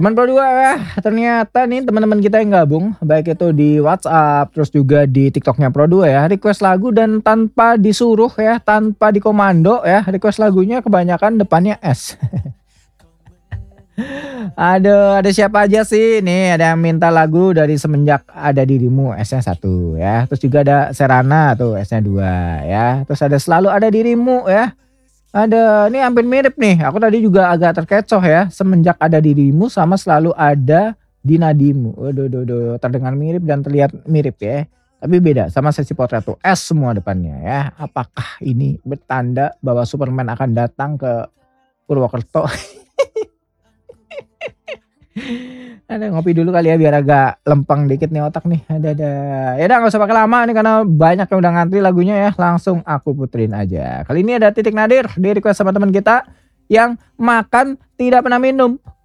Teman Pro 2 ya, ternyata nih teman-teman kita yang gabung, baik itu di WhatsApp, terus juga di TikToknya Pro 2 ya, request lagu dan tanpa disuruh ya, tanpa dikomando ya, request lagunya kebanyakan depannya S. Aduh, ada siapa aja sih? Nih ada yang minta lagu dari Semenjak Ada Dirimu, S-nya 1 ya. Terus juga ada Serana tuh, S-nya 2 ya. Terus ada Selalu Ada Dirimu ya. Ada, ini hampir mirip nih. Aku tadi juga agak terkecoh ya. Semenjak Ada Dirimu sama Selalu Ada di Nadimu. Waduh, duh, duh, terdengar mirip dan terlihat mirip ya. Tapi beda sama Sesi Potret tuh S semua depannya ya. Apakah ini bertanda bahwa Superman akan datang ke Purwokerto? Ada ngopi dulu kali ya biar agak lempeng dikit nih otak nih. Ada. Ya udah nggak usah pakai lama nih karena banyak yang udah ngantri lagunya ya. Langsung aku puterin aja. Kali ini ada Titik Nadir di request sama teman kita yang makan tidak pernah minum.